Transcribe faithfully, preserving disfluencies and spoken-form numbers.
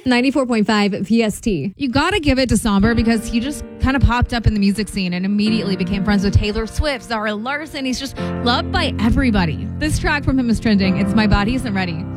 ninety-four point five V S T. You gotta give it to Somber because he just kind of popped up in the music scene and immediately became friends with Taylor Swift, Zara Larson. He's just loved by everybody. This track from him is trending. It's My Body Isn't Ready.